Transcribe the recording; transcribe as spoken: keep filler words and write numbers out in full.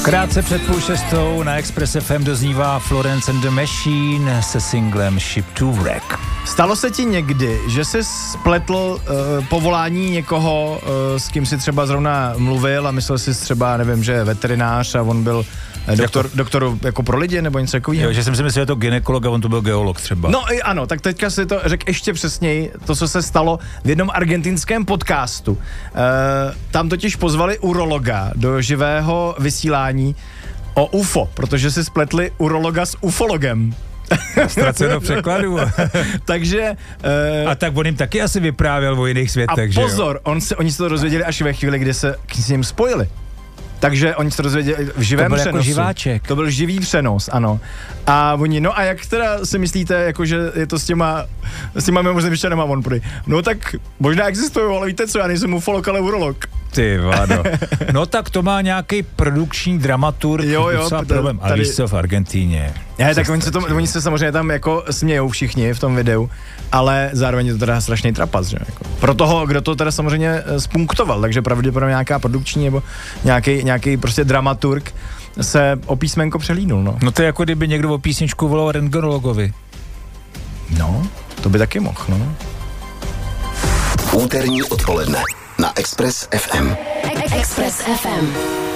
Krátce před půl šestou na Express F M doznívá Florence and the Machine se singlem Ship to Wreck. Stalo se ti někdy, že jsi spletl uh, povolání někoho, uh, s kým si třeba zrovna mluvil a myslel jsi třeba, nevím, že je veterinář a on byl uh, doktor, jako, doktor jako pro lidi nebo něco takového? Jo, že jsem si myslel, že je to gynekolog a on to byl geolog třeba. No i ano, tak teďka si to řek ještě přesněji, to, co se stalo v jednom argentinském podcastu. Uh, tam totiž pozvali urologa do živého vysílání o U F O, protože si spletli urologa s ufologem. Ztraceno překladu. Takže... Uh, a tak on jim taky asi vyprávěl o jiných světech, a že pozor, on se, oni se to dozvěděli až ve chvíli, kdy se k ním spojili. Takže oni se to dozvěděli v živém to byl přenosu. Jako živáček. To byl živý přenos, ano. A oni, no a jak teda si myslíte, jako že je to s těma, s těma mimozemšťanama, on prý. No tak možná existují, ale víte co, já nejsem ufolog, ale urolog. Ty vado. No tak to má nějaký produkční dramaturg, jo, jo, docela problém. A víš co, v Argentíně. Ne, tak oni se, to, oni se samozřejmě tam jako smějou všichni v tom videu, ale zároveň je to teda strašný trapas, že jako. Pro toho, kdo to teda samozřejmě spunktoval, takže pravděpodobně nějaká produkční nebo nějaký, nějaký prostě dramaturg se o písmenko přelínul, no. No to je jako kdyby někdo o písničku volal rentgenologovi. No, to by taky mohl, no. Úterní odpoledne na Express F M. Express F M.